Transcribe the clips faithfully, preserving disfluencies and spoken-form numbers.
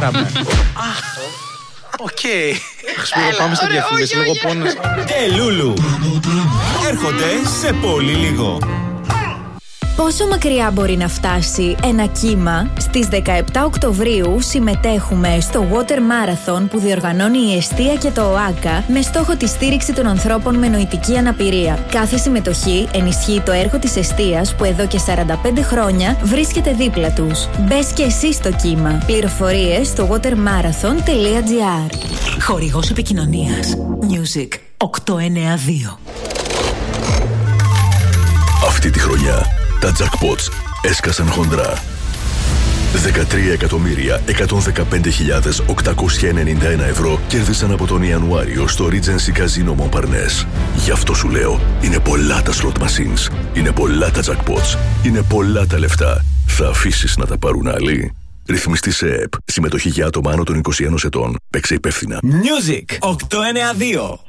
Καταφέραμε. Οκ. Σπύρο, πάμε στη διαφήμιση, λίγο πόνος. Και Λούλου έρχονται σε πολύ λίγο. Πόσο μακριά μπορεί να φτάσει ένα κύμα? Στις δεκαεπτά Οκτωβρίου συμμετέχουμε στο Water Marathon που διοργανώνει η Εστία και το ΟΑΚΑ με στόχο τη στήριξη των ανθρώπων με νοητική αναπηρία. Κάθε συμμετοχή ενισχύει το έργο της Εστίας που εδώ και σαράντα πέντε χρόνια βρίσκεται δίπλα τους. Μπες και εσύ στο κύμα. Πληροφορίες στο watermarathon τελεία gr. Χορηγός επικοινωνίας Music οκτακόσια ενενήντα δύο. Αυτή τη χρονιά τα jackpots έσκασαν χοντρά. δεκατρία εκατομμύρια εκατόν δεκαπέντε χιλιάδες οκτακόσια ενενήντα ένα ευρώ κέρδισαν από τον Ιανουάριο στο Regency Casino Montparnasse. Γι' αυτό σου λέω, είναι πολλά τα slot machines, είναι πολλά τα jackpots, είναι πολλά τα λεφτά. Θα αφήσεις να τα πάρουν άλλοι? Ρυθμιστή σε ΕΕΠ. Συμμετοχή για άτομα άνω των είκοσι ένα ετών. Παίξε υπεύθυνα. Music οκτακόσια ενενήντα δύο.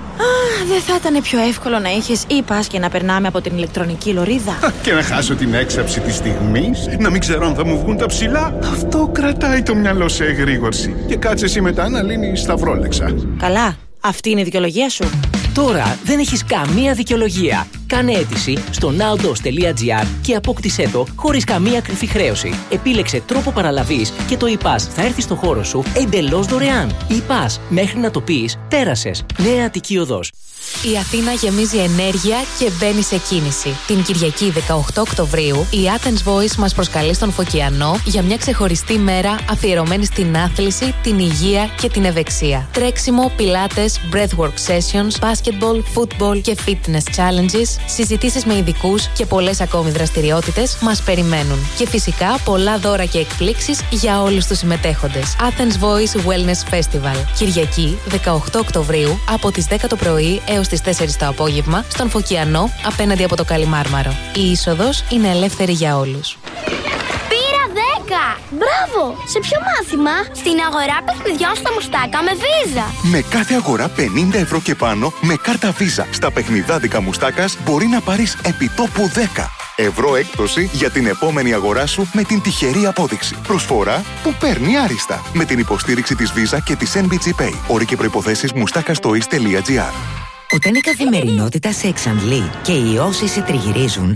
Α, δεν θα ήταν πιο εύκολο να είχες e-pass και να περνάμε από την ηλεκτρονική λωρίδα? Και να χάσω την έξαψη της στιγμής, να μην ξέρω αν θα μου βγουν τα ψηλά. Αυτό κρατάει το μυαλό σε εγρήγορση. Και κάτσε εσύ μετά να λύνεις σταυρόλεξα. Καλά, αυτή είναι η δικαιολογία σου. Τώρα δεν έχεις καμία δικαιολογία. Κάνε αίτηση στο nowdos τελεία gr και απόκτησέ το χωρίς καμία κρυφή χρέωση. Επίλεξε τρόπο παραλαβής και το e-pass θα έρθει στο χώρο σου εντελώς δωρεάν. e-pass, μέχρι να το πεις, πέρασες. Νέα Αττική Οδός. Η Αθήνα γεμίζει ενέργεια και μπαίνει σε κίνηση. Την Κυριακή δεκαοκτώ Οκτωβρίου, η Athens Voice μας προσκαλεί στον Φωκιανό για μια ξεχωριστή μέρα αφιερωμένη στην άθληση, την υγεία και την ευεξία. Τρέξιμο, πιλάτες, breathwork sessions, basketball, football και fitness challenges, συζητήσεις με ειδικούς και πολλές ακόμη δραστηριότητες μας περιμένουν. Και φυσικά πολλά δώρα και εκπλήξεις για όλους τους συμμετέχοντες. Athens Voice Wellness Festival. Κυριακή δεκαοκτώ Οκτωβρίου από τις δέκα το πρωί έως τις τέσσερις το απόγευμα στον Φωκιανό απέναντι από το Καλιμάρμαρο. Η είσοδος είναι ελεύθερη για όλους. Πήρα δέκα! Μπράβο! Σε ποιο μάθημα? Στην αγορά παιχνιδιών στα Μουστάκα με Visa. Με κάθε αγορά πενήντα ευρώ και πάνω με κάρτα Visa στα παιχνιδάδικα Μουστάκας μπορεί να πάρεις επιτόπου δέκα ευρώ έκπτωση για την επόμενη αγορά σου με την τυχερή απόδειξη. Προσφορά που παίρνει άριστα με την υποστήριξη της Visa και της εν μπι τζι Pay. Όροι και προϋποθέσεις mustakastoys τελεία gr. Όταν η καθημερινότητα σε εξαντλεί και οι όσοι σε τριγυρίζουν,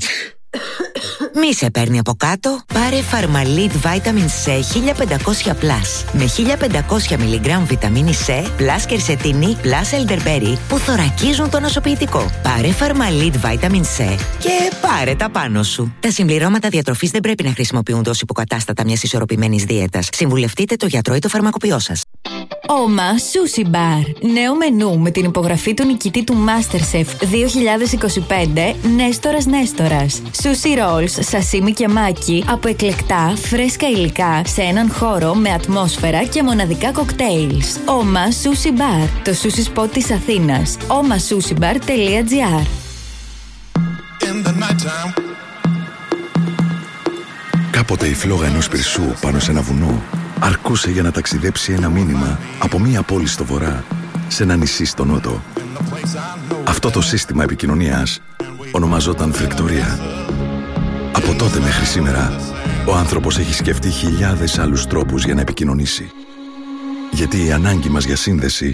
μη σε παίρνει από κάτω. Πάρε Pharmalit Vitamin C χίλια πεντακόσια πλας με χίλια πεντακόσια μιλιγκράμμ βιταμίνη C πλας κερσετίνη πλας ελντερμπέρι που θωρακίζουν το νοσοποιητικό. Πάρε Pharmalit Vitamin C και πάρε τα πάνω σου. Τα συμπληρώματα διατροφής δεν πρέπει να χρησιμοποιούνται ως υποκατάστατα μιας ισορροπημένης δίαιτας. Συμβουλευτείτε το γιατρό ή το φαρμακοποιό σας. Oma Sushi Bar. Νέο μενού με την υπογραφή του νικητή του MasterChef δύο χιλιάδες είκοσι πέντε, Νέστορας Νέστορας. Sushi rolls, σασίμι και μάκι από εκλεκτά, φρέσκα υλικά σε έναν χώρο με ατμόσφαιρα και μοναδικά κοκτέιλς. Oma Sushi Bar. Το sushi spot της Αθήνας. oma sushi bar τελεία gr. Κάποτε η φλόγα ενός πυρσού πάνω σε ένα βουνό αρκούσε για να ταξιδέψει ένα μήνυμα από μία πόλη στο βορρά σε ένα νησί στο νότο. Αυτό το σύστημα επικοινωνίας ονομαζόταν φρικτορία. Από τότε μέχρι σήμερα, ο άνθρωπος έχει σκεφτεί χιλιάδες άλλους τρόπους για να επικοινωνήσει. Γιατί η ανάγκη μας για σύνδεση